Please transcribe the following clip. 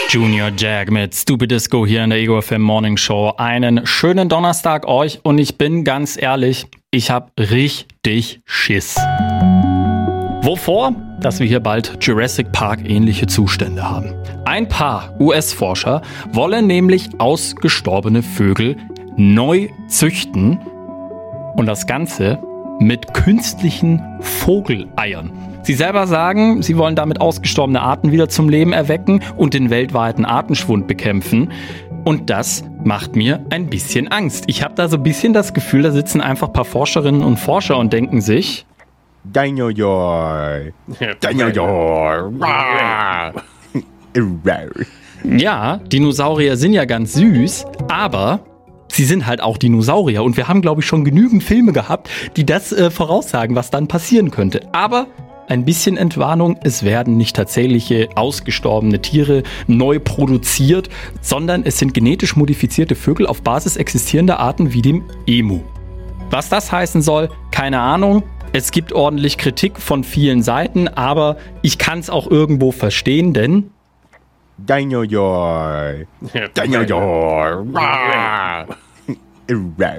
Junior Jag mit Stupid Disco hier in der Ego FM Morning Show. Einen schönen Donnerstag euch und ich bin ganz ehrlich, ich hab richtig Schiss. Wovor? Dass wir hier bald Jurassic Park ähnliche Zustände haben. Ein paar US-Forscher wollen nämlich ausgestorbene Vögel neu züchten und das Ganze mit künstlichen Vogeleiern. Sie selber sagen, sie wollen damit ausgestorbene Arten wieder zum Leben erwecken und den weltweiten Artenschwund bekämpfen. Und das macht mir ein bisschen Angst. Ich habe da so ein bisschen das Gefühl, da sitzen einfach ein paar Forscherinnen und Forscher und denken sich: Dinosaur. Ja, Dinosaurier sind ja ganz süß, aber sie sind halt auch Dinosaurier. Und wir haben, glaube ich, schon genügend Filme gehabt, die das voraussagen, was dann passieren könnte. Aber ein bisschen Entwarnung, es werden nicht tatsächliche ausgestorbene Tiere neu produziert, sondern es sind genetisch modifizierte Vögel auf Basis existierender Arten wie dem Emu. Was das heißen soll, keine Ahnung. Es gibt ordentlich Kritik von vielen Seiten, aber ich kann es auch irgendwo verstehen, denn Dinosaur.